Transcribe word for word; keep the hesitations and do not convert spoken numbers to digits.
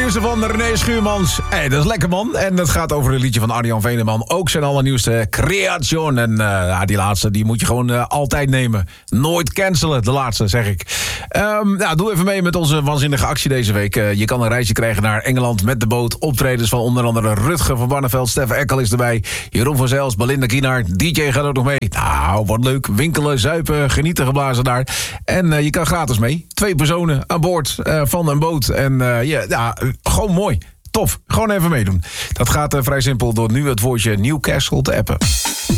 nieuwste van René Schuurmans. Hey, dat is lekker, man. En dat gaat over een liedje van Arjan Veneman. Ook zijn allernieuwste Creation. En uh, ja, die laatste die moet je gewoon uh, altijd nemen. Nooit cancelen, de laatste, zeg ik. Um, nou, doe even mee met onze waanzinnige actie deze week. Uh, je kan een reisje krijgen naar Engeland met de boot. Optredens van onder andere Rutger van Barneveld. Steffen Eckel is erbij. Jeroen van Zijls, Belinda Kienaert. D J gaat ook nog mee. Nou, wat leuk. Winkelen, zuipen, genieten geblazen daar. En uh, je kan gratis mee. Twee personen aan boord uh, van een boot. En uh, yeah, ja, gewoon mooi. Tof. Gewoon even meedoen. Dat gaat uh, vrij simpel door nu het woordje Newcastle te appen.